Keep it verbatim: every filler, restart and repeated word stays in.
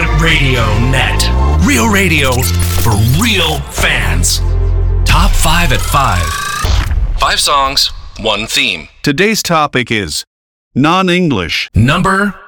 Ultimate Radio Net. Real radio for real fans. Top five at five. Five songs, one theme. Today's topic is non-English. Number